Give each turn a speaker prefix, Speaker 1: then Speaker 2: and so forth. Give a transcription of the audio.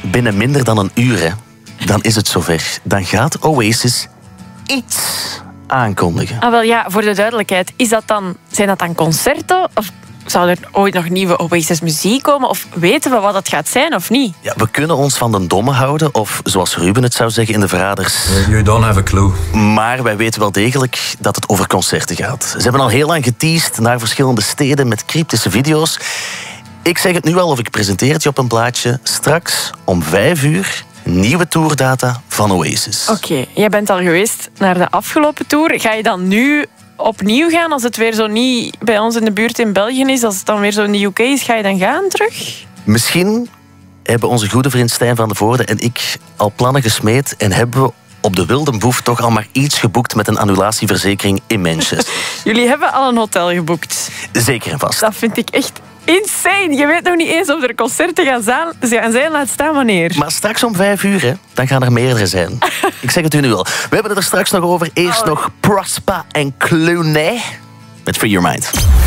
Speaker 1: binnen minder dan een uur, hè, dan is het zover. Dan gaat Oasis iets aankondigen.
Speaker 2: Ah, wel ja, voor de duidelijkheid. Zijn dat dan concerten? Of zou er ooit nog nieuwe Oasis muziek komen? Of weten we wat het gaat zijn of niet?
Speaker 1: Ja, we kunnen ons van de domme houden, of zoals Ruben het zou zeggen in de Verraders.
Speaker 3: You don't have a clue.
Speaker 1: Maar wij weten wel degelijk dat het over concerten gaat. Ze hebben al heel lang geteased naar verschillende steden met cryptische video's. Ik zeg het nu al, of ik presenteer het je op een blaadje. Straks om 5 uur nieuwe tourdata van Oasis.
Speaker 2: Oké, jij bent al geweest naar de afgelopen tour. Ga je dan nu opnieuw gaan als het weer zo niet bij ons in de buurt in België is? Als het dan weer zo in de UK is, ga je dan gaan terug?
Speaker 1: Misschien hebben onze goede vriend Stijn van de Voorde en ik al plannen gesmeed en hebben we op de wilde boef toch al maar iets geboekt met een annulatieverzekering in Manchester.
Speaker 2: Jullie hebben al een hotel geboekt.
Speaker 1: Zeker en vast.
Speaker 2: Dat vind ik echt insane. Je weet nog niet eens of er concerten gaan zijn, laat staan wanneer.
Speaker 1: Maar straks om 5 uur, hè, dan gaan er meerdere zijn. Ik zeg het u nu al. We hebben het er straks nog over. Eerst nog Prospa en Clooney met Free Your Mind.